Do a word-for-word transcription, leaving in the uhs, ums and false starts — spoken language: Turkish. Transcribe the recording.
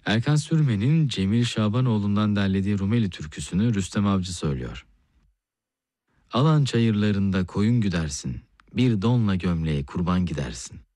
Erkan Sürmen'in Cemil Şabanoğlu'ndan derlediği Rumeli türküsünü Rüstem Avcı söylüyor. Alan çayırlarında koyun güdersin, bir donla gömleğe kurban gidersin.